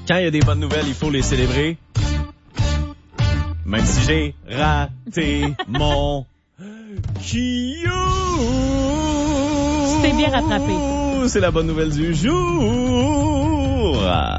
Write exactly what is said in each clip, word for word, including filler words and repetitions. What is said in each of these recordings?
quand il y a des bonnes nouvelles, il faut les célébrer. Même si j'ai raté mon Q. C'est bien rattrapé. C'est la bonne nouvelle du jour.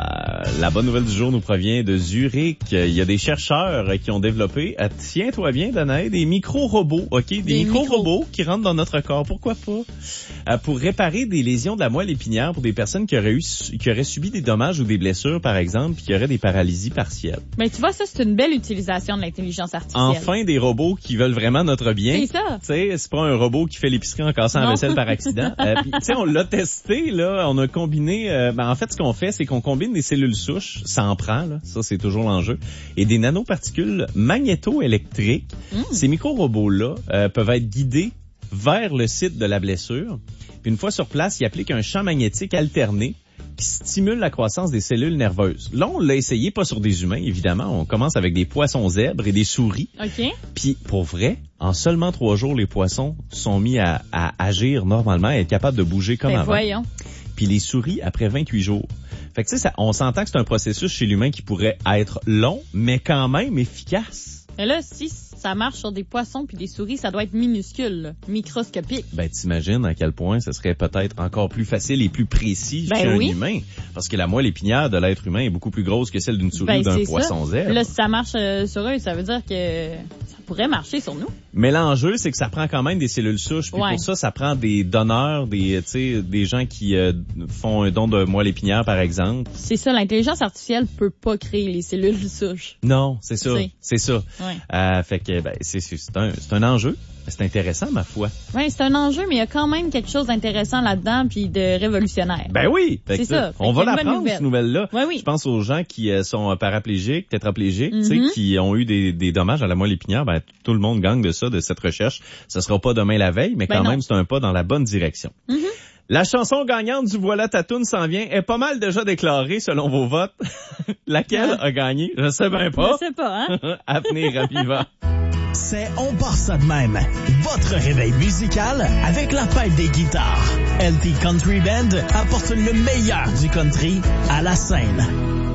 La bonne nouvelle du jour nous provient de Zurich. Il y a des chercheurs qui ont développé, tiens-toi bien, Danae, des micro-robots, OK? Des, des micro-robots micro. qui rentrent dans notre corps. Pourquoi pas? Pour réparer des lésions de la moelle épinière pour des personnes qui auraient eu, qui auraient subi des dommages ou des blessures, par exemple, puis qui auraient des paralysies partielles. Ben, tu vois, ça, c'est une belle utilisation de l'intelligence artificielle. Enfin, des robots qui veulent vraiment notre bien. C'est ça. Tu sais, c'est pas un robot qui fait l'épicerie en cassant non. la vaisselle par accident. euh, puis, tu sais, on l'a testé, là. On a combiné, euh, ben, en fait, ce qu'on fait, c'est qu'on combine des cellules souches, ça en prend, là, ça c'est toujours l'enjeu, et des nanoparticules magnéto-électriques. Mm. Ces micro-robots-là euh, peuvent être guidés vers le site de la blessure, puis une fois sur place, ils appliquent un champ magnétique alterné qui stimule la croissance des cellules nerveuses. Là, on l'a essayé, pas sur des humains, évidemment, on commence avec des poissons zèbres et des souris. OK. Puis, pour vrai, en seulement trois jours, les poissons sont mis à, à agir normalement et être capables de bouger comme ben avant. Voyons. Puis les souris après vingt-huit jours. Fait que tu sais, ça, on s'entend que c'est un processus chez l'humain qui pourrait être long, mais quand même efficace. Mais là, si ça marche sur des poissons puis des souris, ça doit être minuscule, là, microscopique. Ben, t'imagines à quel point ce serait peut-être encore plus facile et plus précis ben qu'un oui. humain. Parce que la moelle épinière de l'être humain est beaucoup plus grosse que celle d'une souris ben, ou d'un c'est poisson ça. zèbre. Là, si ça marche euh, sur eux, ça veut dire que ça pourrait marcher sur nous. Mais l'enjeu, c'est que ça prend quand même des cellules souches. Puis ouais. pour ça, ça prend des donneurs, des, tu sais, des gens qui euh, font un don de moelle épinière, par exemple. C'est ça, l'intelligence artificielle peut pas créer les cellules souches. Non, c'est ça, c'est, c'est ça. Ouais. Euh, fait que ben, c'est, c'est, c'est, un, c'est un enjeu. C'est intéressant, ma foi. Oui, c'est un enjeu, mais il y a quand même quelque chose d'intéressant là-dedans puis de révolutionnaire. Ben oui! C'est que, ça. On va l'apprendre, nouvelle. cette nouvelle-là. Oui, oui. Je pense aux gens qui euh, sont paraplégiques, tétraplégiques, mm-hmm. tu sais, qui ont eu des, des dommages à la moelle épinière. Ben, tout le monde gagne de ça, de cette recherche. Ça sera pas demain la veille, mais quand ben même, c'est un pas dans la bonne direction. Mm-hmm. La chanson gagnante du Voilà ta toune s'en vient est pas mal déjà déclarée selon vos votes. Laquelle a gagné? Je sais bien pas. Je sais pas, hein? Avenir Aviva. C'est On part ça de même. Votre réveil musical avec la fête des guitares. L T Country Band apporte le meilleur du country à la scène.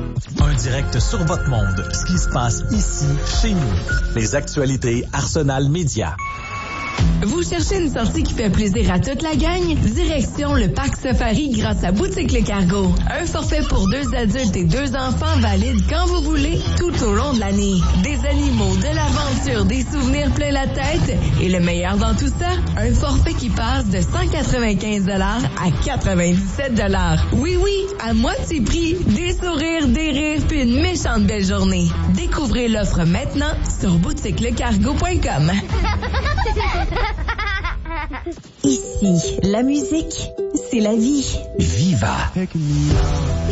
Un direct sur votre monde. Ce qui se passe ici, chez nous. Les actualités Arsenal Média. Vous cherchez une sortie qui fait plaisir à toute la gang? Direction le Parc Safari grâce à Boutique Le Cargo. Un forfait pour deux adultes et deux enfants valide quand vous voulez, tout au long de l'année. Des animaux, de l'aventure, des souvenirs plein la tête. Et le meilleur dans tout ça, un forfait qui passe de cent quatre-vingt-quinze dollars à quatre-vingt-dix-sept dollars. Oui, oui, à moitié prix. Des sourires, des rires, puis une méchante belle journée. Découvrez l'offre maintenant sur boutique le cargo point com. Ici, la musique, c'est la vie. Viva!